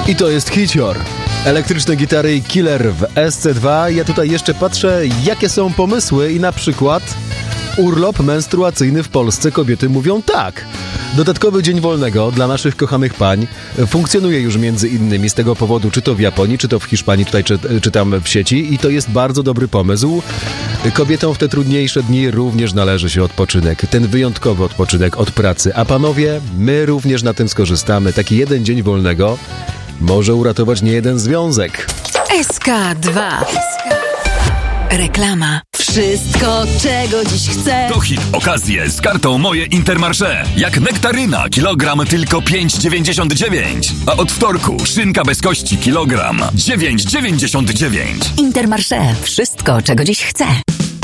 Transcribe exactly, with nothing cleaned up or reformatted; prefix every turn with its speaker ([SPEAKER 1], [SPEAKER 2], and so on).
[SPEAKER 1] I to jest hicior. Elektryczne gitary Killer w S C dwa. Ja tutaj jeszcze patrzę, jakie są pomysły i na przykład urlop menstruacyjny w Polsce kobiety mówią tak. Dodatkowy dzień wolnego dla naszych kochanych pań funkcjonuje już między innymi z tego powodu, czy to w Japonii, czy to w Hiszpanii, tutaj czy, czy tam w sieci i to jest bardzo dobry pomysł. Kobietom w te trudniejsze dni również należy się odpoczynek, ten wyjątkowy odpoczynek od pracy, a panowie, my również na tym skorzystamy. Taki jeden dzień wolnego może uratować niejeden związek.
[SPEAKER 2] S K dwa. Reklama. Wszystko, czego dziś chcę.
[SPEAKER 3] To hit okazje z kartą Moje Intermarché. Jak nektaryna, kilogram tylko pięć dziewięćdziesiąt dziewięć. A od wtorku szynka bez kości, kilogram dziewięć dziewięćdziesiąt dziewięć.
[SPEAKER 2] Intermarché. Wszystko, czego dziś chcę.